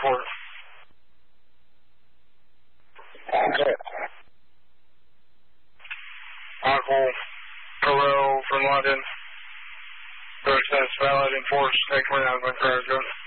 report. Okay. Aquil, Carrell from London. Process valid, enforced, take 29 by Crowd.